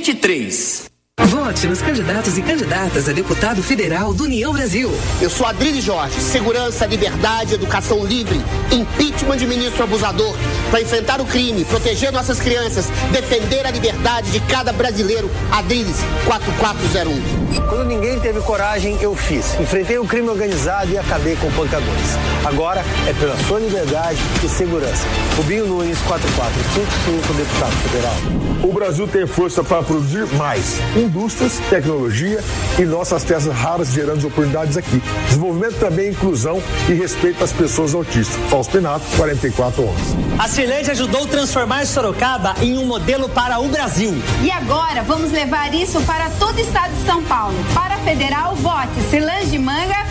23. Vote nos candidatos e candidatas a deputado federal do União Brasil. Eu sou Adriles Jorge. Segurança, liberdade, educação livre. Impeachment de ministro abusador. Para enfrentar o crime, proteger nossas crianças, defender a liberdade de cada brasileiro. Adriles 4401. Quando ninguém teve coragem, eu fiz. Enfrentei o crime organizado e acabei com pancadores. Agora é pela sua liberdade e segurança. Rubinho Nunes 4455, deputado federal. O Brasil tem força para produzir mais indústrias, tecnologia e nossas peças raras gerando oportunidades aqui. Desenvolvimento também, inclusão e respeito às pessoas autistas. Fausto Pinato, 4411. A Cirlande ajudou a transformar Sorocaba em um modelo para o Brasil. E agora vamos levar isso para todo o estado de São Paulo. Para a federal, vote Cirlande de Manga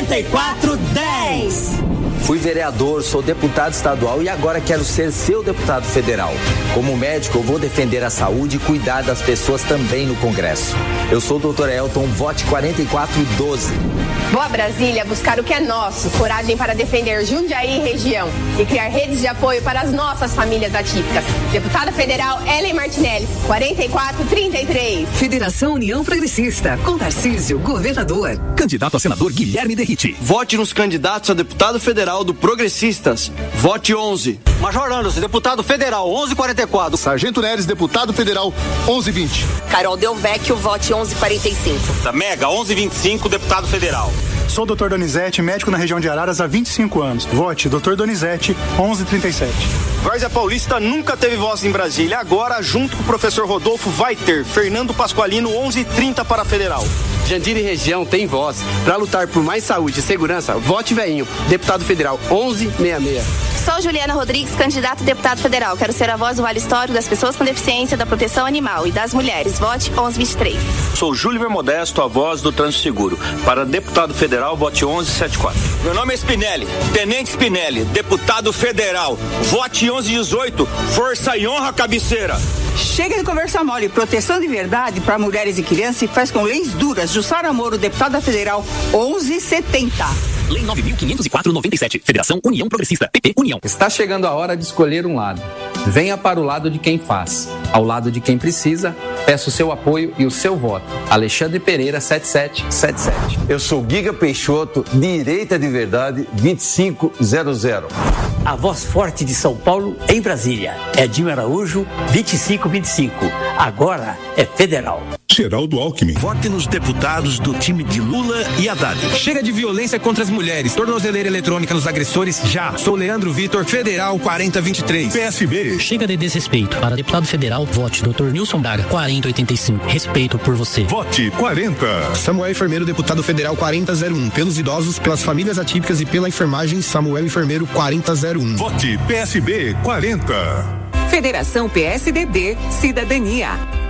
4410. Fui vereador, sou deputado estadual e agora quero ser seu deputado federal. Como médico, eu vou defender a saúde e cuidar das pessoas também no Congresso. Eu sou o Dr. Elton, vote 4412. Boa Brasília, buscar o que é nosso, coragem para defender Jundiaí e região e criar redes de apoio para as nossas famílias atípicas. Deputada Federal Ellen Martinelli, 4433. Federação União Progressista, com Tarcísio, governador. Candidato a senador Guilherme Derrite. Vote nos candidatos a deputado federal do Progressistas. Vote 11. Major Anderson, deputado federal, 1144. Sargento Neres, deputado federal, 1120. Carol Delvecchio, vote 1145. Da Mega, 1125, deputado federal. Sou o Dr. Donizete, médico na região de Araras há 25 anos. Vote Dr. Donizete, 1137. Várzea Paulista nunca teve voz em Brasília. Agora, junto com o professor Rodolfo, vai ter. Fernando Pasqualino, 1130 para a federal. Jandira e região tem voz. Para lutar por mais saúde e segurança, vote Veinho, deputado federal, 1166. Sou Juliana Rodrigues, candidato a deputado federal. Quero ser a voz do Vale Histórico das pessoas com deficiência, da proteção animal e das mulheres. Vote 1123. Sou Júlio Modesto, a voz do Trânsito Seguro. Para deputado federal, vote 1174. Meu nome é Spinelli, Tenente Spinelli, deputado federal. Vote 1118, força e honra, cabeceira. Chega de conversa mole. Proteção de verdade para mulheres e crianças se faz com leis duras. Jussara Moro, deputada federal, 1170. Lei 9.504/97. Federação União Progressista. PP União. Está chegando a hora de escolher um lado. Venha para o lado de quem faz. Ao lado de quem precisa, peço o seu apoio e o seu voto. Alexandre Pereira, 7777. Eu sou Giga Peixoto, direita de verdade, 2500. A voz forte de São Paulo em Brasília. Edinho Araújo, 2525. Agora é federal. Geraldo Alckmin. Vote nos deputados do time de Lula e Haddad. Chega de violência contra as mulheres. Tornozeleira eletrônica nos agressores já. Sou Leandro Vitor, federal 4023. PSB. Chega de desrespeito. Para deputado federal, vote Dr. Nilson Braga, 4085. Respeito por você. Vote 40. Samuel Enfermeiro, deputado federal 4001. Pelos idosos, pelas famílias atípicas e pela enfermagem, Samuel Enfermeiro 4001. Vote PSB 40. Federação PSDB, Cidadania.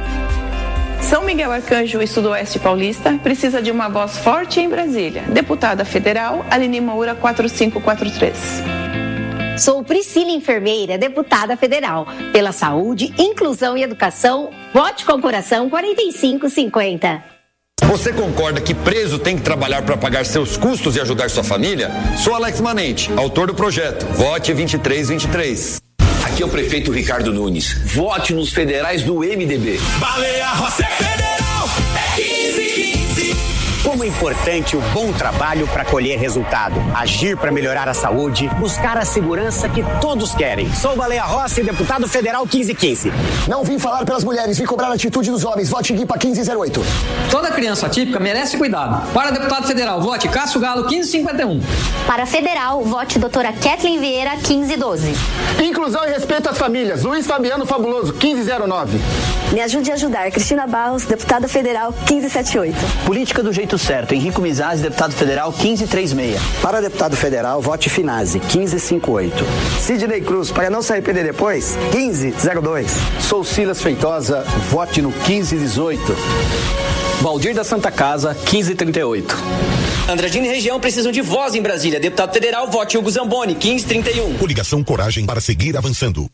São Miguel Arcanjo e Sudoeste Paulista precisa de uma voz forte em Brasília. Deputada federal, Aline Moura, 4543. Sou Priscila Enfermeira, deputada federal. Pela saúde, inclusão e educação, vote com coração 4550. Você concorda que preso tem que trabalhar para pagar seus custos e ajudar sua família? Sou Alex Manente, autor do projeto. Vote 2323. Aqui é o prefeito Ricardo Nunes. Vote nos federais do MDB. Baleia Rossi é federal, é 1515. Como é importante o bom trabalho para colher resultado, agir para melhorar a saúde, buscar a segurança que todos querem. Sou Baleia Rossi, deputado federal 1515. Não vim falar pelas mulheres, vim cobrar a atitude dos homens. Vote Guipa 1508. Toda criança atípica merece cuidado. Para deputado federal, vote Cássio Galo 1551. Para federal, vote doutora Kathleen Vieira 1512. Inclusão e respeito às famílias. Luiz Fabiano Fabuloso 1509. Me ajude a ajudar. Cristina Barros, deputada federal 1578. Política do jeito certo. Henrico Mizaz, deputado federal 1536. Para deputado federal, vote Finazzi 1558. Sidney Cruz, para não se arrepender depois, 1502. Sou Silas Feitosa, vote no 1518. Valdir da Santa Casa, 1538. Andradina e região precisam de voz em Brasília. Deputado federal, vote Hugo Zamboni, 1531. Coligação Coragem para seguir avançando.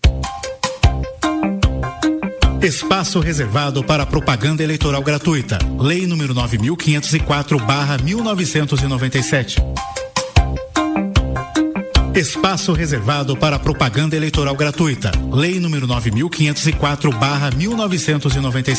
Espaço reservado para propaganda eleitoral gratuita. Lei número 9504/1997. Espaço reservado para propaganda eleitoral gratuita. Lei número 9504/1997.